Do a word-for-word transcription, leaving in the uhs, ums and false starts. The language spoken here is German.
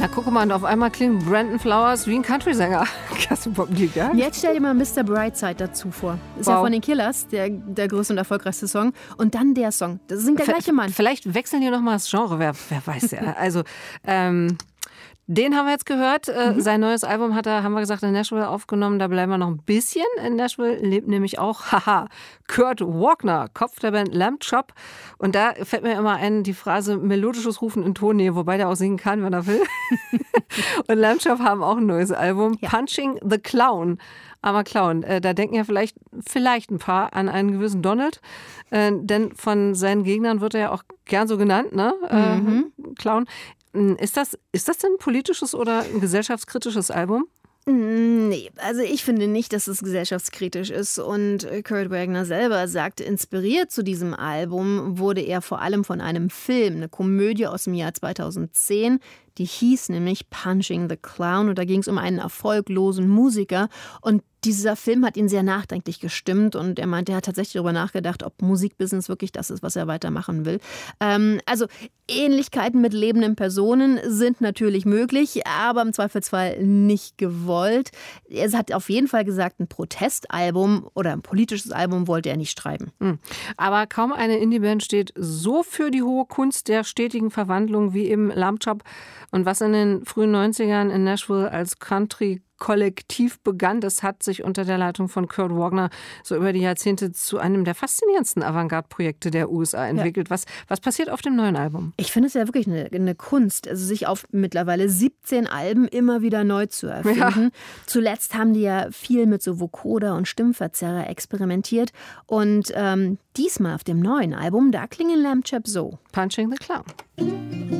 Na, guck mal, und auf einmal klingt Brandon Flowers wie ein Country-Sänger. Hast du überhaupt nie gehört? Jetzt stell dir mal Mister Brightside dazu vor. Ist Wow. ja von den Killers, der, der größte und erfolgreichste Song. Und dann der Song. Das singt der V- gleiche Mann. Vielleicht wechseln die noch mal das Genre, wer, wer weiß ja. Also, ähm, den haben wir jetzt gehört. Äh, Mhm. Sein neues Album hat er, haben wir gesagt, in Nashville aufgenommen. Da bleiben wir noch ein bisschen. In Nashville lebt nämlich auch, haha, Kurt Wagner, Kopf der Band Lamb Chop. Und da fällt mir immer ein, die Phrase melodisches Rufen in Tonnähe, wobei der auch singen kann, wenn er will. Und Lamb Chop haben auch ein neues Album, Ja. Punching the Clown. Armer Clown. Äh, da denken ja vielleicht, vielleicht ein paar an einen gewissen Donald. Äh, denn von seinen Gegnern wird er ja auch gern so genannt, ne? Äh, Mhm. Clown. Ist das, ist das denn ein politisches oder ein gesellschaftskritisches Album? Nee, also ich finde nicht, dass es gesellschaftskritisch ist. Und Kurt Wagner selber sagte, inspiriert zu diesem Album wurde er vor allem von einem Film, eine Komödie aus dem Jahr zweitausendzehn. Die hieß nämlich Punching the Clown und da ging es um einen erfolglosen Musiker. Und dieser Film hat ihn sehr nachdenklich gestimmt und er meinte, er hat tatsächlich darüber nachgedacht, ob Musikbusiness wirklich das ist, was er weitermachen will. Ähm, also Ähnlichkeiten mit lebenden Personen sind natürlich möglich, aber im Zweifelsfall nicht gewollt. Er hat auf jeden Fall gesagt, ein Protestalbum oder ein politisches Album wollte er nicht schreiben. Hm. Aber kaum eine Indie-Band steht so für die hohe Kunst der stetigen Verwandlung wie eben Lamb Chop. Und was in den frühen neunzigern in Nashville als Country Kollektiv begann, das hat sich unter der Leitung von Kurt Wagner so über die Jahrzehnte zu einem der faszinierendsten Avantgarde-Projekte der U S A entwickelt. Ja. Was, was passiert auf dem neuen Album? Ich finde es ja wirklich eine, eine Kunst, also sich auf mittlerweile siebzehn Alben immer wieder neu zu erfinden. Ja. Zuletzt haben die ja viel mit so Vocoder und Stimmverzerrer experimentiert und ähm, diesmal auf dem neuen Album, da klingen Lamb Chop so. Punching the Clown.